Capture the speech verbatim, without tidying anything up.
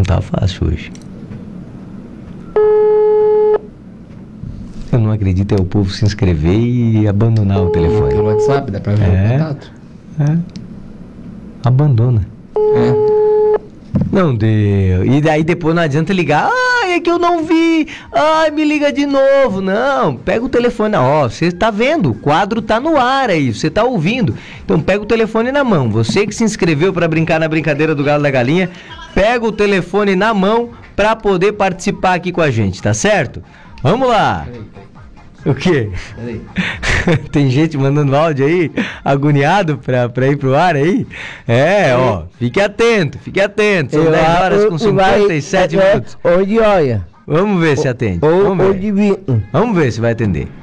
Não tá fácil hoje. Eu não acredito é o povo se inscrever e abandonar o telefone. Pelo WhatsApp, dá pra ver É. o contato. É. Abandona. É. Não deu. E daí depois não adianta ligar. Ah, é que eu não vi. Ai, me liga de novo. Não, pega o telefone. Ó, você tá vendo, o quadro tá no ar aí, você tá ouvindo. Então pega o telefone na mão. Você que se inscreveu pra brincar na brincadeira do Galo da Galinha, pega o telefone na mão pra poder participar aqui com a gente, tá certo? Vamos lá. O quê? Peraí. Tem gente mandando áudio aí, agoniado pra, pra ir pro ar aí? É, ó, fique atento, fique atento. São dez horas com cinquenta e sete minutos. Hoje, olha. Vamos ver se atende. Ou, Vamos ou ver. divino. Vamos ver se vai atender.